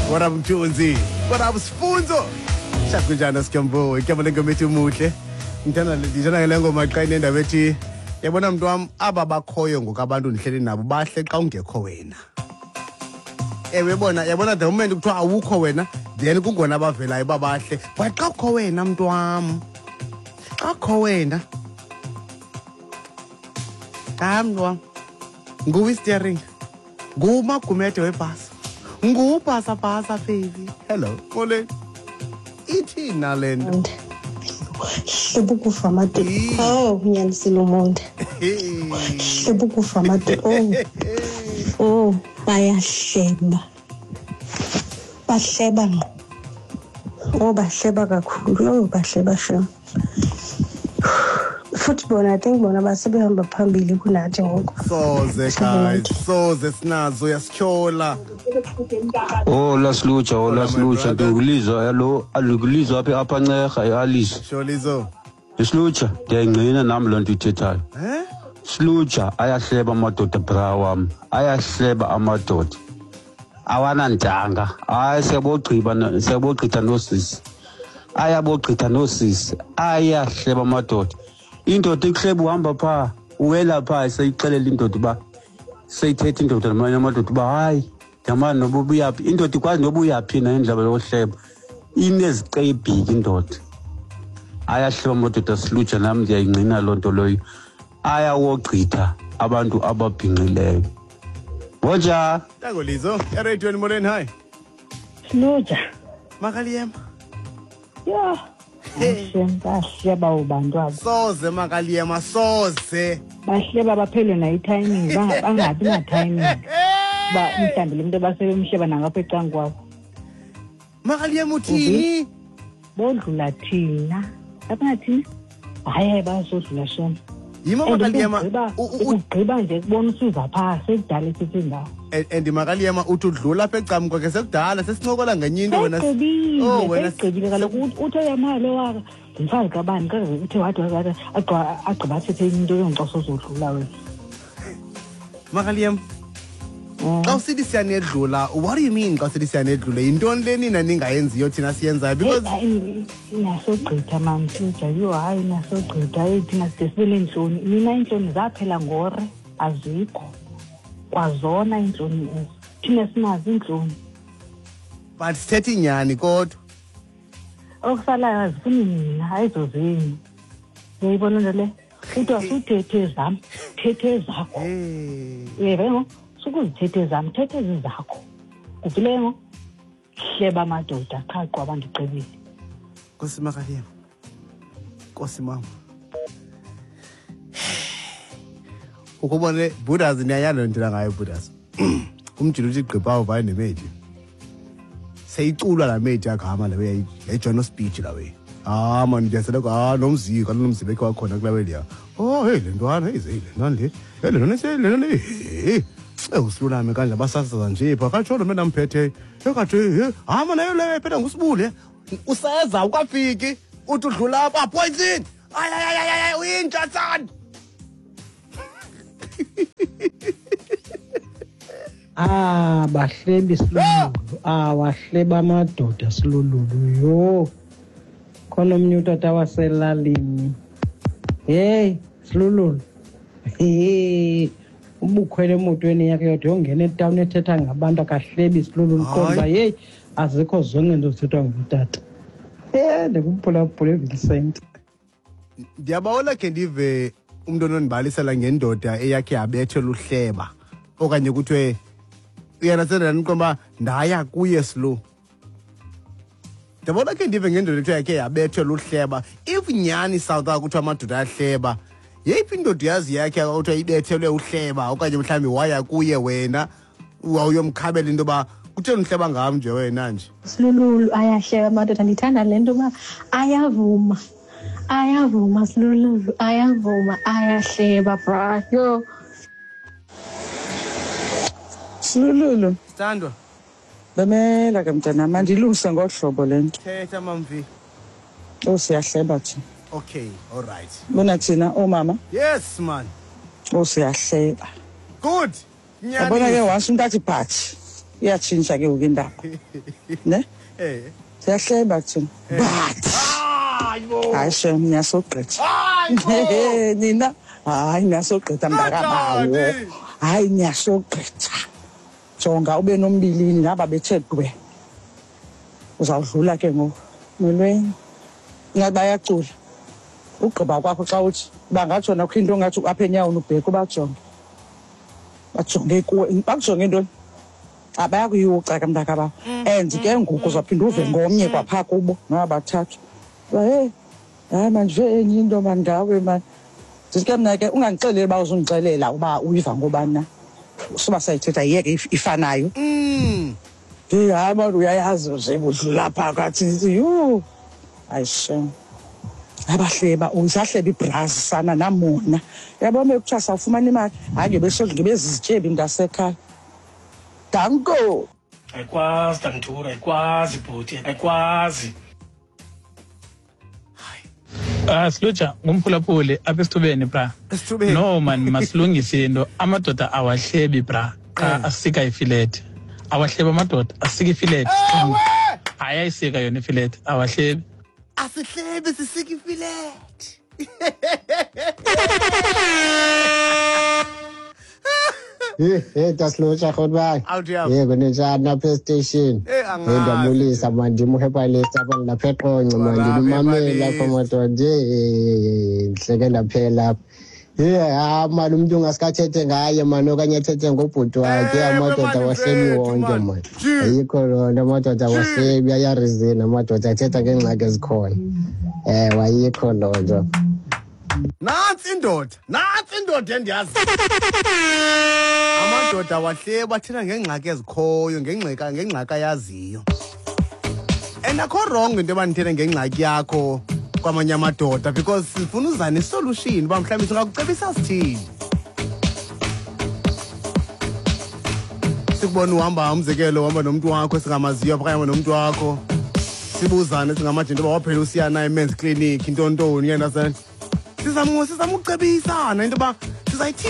What up Mthunzi? What up Sifunzo? Shakunjana Sikyambo, ikyabona ngoma ethi umuhle. Ngithanda le ngoma xa inendaba ethi yabona mntu wam aba bakhoyo ngokabantu ndihleli nabo bahle xa ungekho wena. Ewe bona yabona the moment kuthiwa awukho wena then kungona abavelayo babahle. But xa ukho wena mntu wam. Xa ukho wena. Mntu wam. Nguwe steering. Ngumagumede webhasi. Ngubhasa baby. Hello. Mole. Ithina lento. Hlebukufa amade. Oh, nyanisile umonde. Hlebukufa amade. Oh, bayahleba. Bahleba ngqo. Oh, bahleba kakhulu. Oh, bahleba shem. Futhi bona I think bona basebehamba phambili kunathi ngoku. Soze guys, soze sinazo yasityhola. Oh laslucha ngilizwa yalo alugilizwa apha ncerha eAlice. Sholizo. Islucha ndiyayingqina nami lonto ithethayo. Slucha ayahleba amadoda brawam, ayahleba amadoda. Awana ntanga, siyabogqitha nosisi. Ayabogqitha nosisi, ayahleba amadoda. Indoda ikuhleba uhamba pha, uwela pha seyixelela indoda uba seyithetha indoda namanye amadoda uba hayi yamani noba ubuyaphi. Indoda ikwazi noba uyaphi na indlela yokuhleba. Inezicebhiki indoda. Ayahleba amadoda Silucha nami ndiyayingqina loo nto loyo. Ayawogqitha abantu ababhinqileyo. Bonja. Tangolizo, eRadio Molweni hi. Silucha. Makaliyema. Yeah. Bahleba ubantwana. Soze Makaliyema soze. Bahleba baphele na i-timing bangabi na timing. Ba mhlawumbe umuntu basebemhleba nangapha ecanga kwabo. Makaliyema uthini? Bodlula thina. Apha thina. Hayi basodlula shona. Yima Makaliyema ugqiba nje kubona usuza pha sekudala isithi ndawo. And Makaliyema uthi udlula apha ecama kwakhe sekudala sesincokola ngenye into wena. Oh wena sigqibile kaloku uthi yamalo waka ngimfazi kabani kaze uthe wathi agqiba athethe into yongixoso uzodlula wena. Makaliyema xa usithi siyanedlula, what do you mean xa usithi siyanedlula? Yintoni le nina ningayenziyo thina siyenzayo? Because nasogqitha mama Silucha yo hayi nasogqitha thina side sibe neentloni. Mina iintloni zaphela ngore azikho kwazona iintloni ezo thina sinazo iintloni. But sithetha inyani kodwa Okusalayo azifuni mina ayizo zini. Uyayibona nto le uthi wasuthethe zam thethe zakho. Yebo sukuzithethe zam thethe zakho. Kuvile ngo hleba amadoda qha qwa ndicebile. Nkosi Makaliyema. Nkosi mama. Ukubone Buddhas niyayalo ndila ngayo Buddhas. Umjulu uthi gqipha uvayo nemeji. Seyiculwa la meji agama lewe yayijoin speech la we. Man ngisela kwa nomziko nomzibeke wakhona kulawe liya. Oh hey le ntwana izile nani le le none le usilulame kanje basasaza nje pha katholo mina mphethe ekathi nayo le phela ngusibule useza ukafiki uthi udlula apha poison ay uyintsha sana. Bahlebi Silulu. Wahleba amadoda Silulu yo. Khona omnye utata waselalini. Hey Silulu. Ubukhwele emotweni yakhe yodwa ongena etown ethetha ngabantu akahlebi Silulu konba hey azikho zonke into zithethwa ngutata. Ndikuphulaphula eVincent. Ndiyabawela ke ndive umuntu onondibalisela ngendoda eyakhe yabethelwa uhleba okanye kuthiwe uyena sendani komba ndaya kuye Silu. Ndiyabona ke ndive ngendoda ethiwe yakhe yabethelwa uhleba. If nyani South Africa kuthiwa amadoda ahleba yeyiphi indoda yazi yakhe kuthiwa ibethelwe uhleba okanye mhlawumbi waya kuye wena wawuyomkhabela into ba kutheni uhleba ngam nje wena nje. Silulu ayahleba amadoda ndithanda lento ba ayavuma Silulu ayavuma ayahleba bra yo. Silulu Sithandwa bemela ke mntana mandilungise ngohlobo lento. Thetha mamvi. Siyahleba thina. Okay, all right. Bona thina mama. Yes man. Siyahleba. Good. Yabona ke once umuntu athi phathi iyatshintsha ke ngoku indaba ne siyahleba thina but hayi shem niyasogqitha nina hayi niyasogqitha mntakabawo hayi niyasogqitha jonga ube nombilini naba bethe dwe uzawudlula ke ngoku molweni ngathi bayacula ugqiba kwakho xa uthi bangatsho nakho into ongathi apha enyaweni ubheke ubajonge bajonge kuwe bakujonge intoni abayakuyuca kamntakaba and ke ngoku uzawuphinda uve ngomnye kwaphaa kubo nabathathu hayi manje enye into mani ngawe mani ndithi ke mna ke ungandixeleli uba uzundixelela uba uyiva ngobani na suba sayithetha yiyeke ifanayo hayi mani uyayazi nje budlula phaa kathi yho ayishem abahleba uyisahleba ibhrazi sana namona yabo mekuthiwa sawufumana imali hayi ngebezizityebi ngasekhaya danko ayikwazi Dantura ayikwazi bhuti ayikwazi Silutsha ngumphulaphuli apha esithubeni bra. No man masilungise into amadoda awahlebi bra xa asika ifilete. Awahleba amadoda asika ifilete. Hayi ayisika yona ifilete awahlebi. Asihlebe sisika ifilete. Taslutsha khotba. Yebo ninjani apha station. Ngiyamulisa manje muhepalist apha lapha eqonce manje nimamela lapha madoda ngihlekela phela. Manje umuntu ungasikathethe ngaye manje okanye ethethe ngobhuti wakhe amadoda wahlebi wonke manje. Ayikho lona amadoda wahlebi ayarizina amadoda athetha ngengxaki ezikhona. Ayikho lona. Nansi indoda endiyazi. Amadoda wahleba athina ngengxaki ezikhoyo ngengxaka yaziyo. Akho wrong into abanithena ngengxaki yakho kwamanye amadoda because sifuna uzana isolution uba mhlawumbe singakucebisa sithini. Sikubona uhamba umzekelo uhamba nomuntu wakho singamaziyo apha kanye nomuntu wakho. Sibuzana singamajinto uba waphela usiya naye men's clinic intontoni yena sizama ukucebisana into ba sizayithi